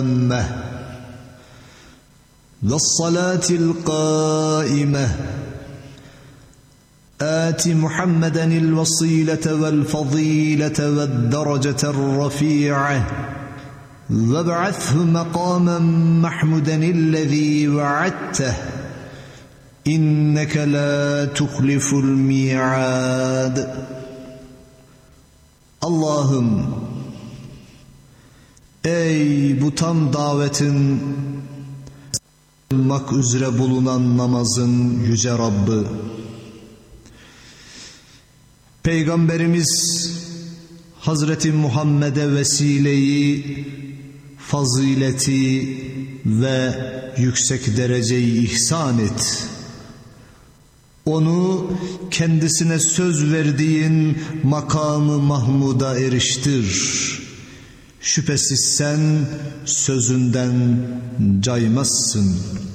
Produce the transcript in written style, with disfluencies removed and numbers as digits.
والصلاة القائمة آت محمدا الوصيلة والفضيلة والدرجة الرفيعة وابعثه مقاما محمودا الذي وعدته إنك لا تخلف الميعاد. Allah'ım, ey bu tam davetin kılmak üzere bulunan namazın yüce Rabbı, Peygamberimiz Hazreti Muhammed'e vesileyi, fazileti ve yüksek dereceyi ihsan et. Onu kendisine söz verdiğin makamı Mahmud'a eriştir. Şüphesiz sen sözünden caymazsın.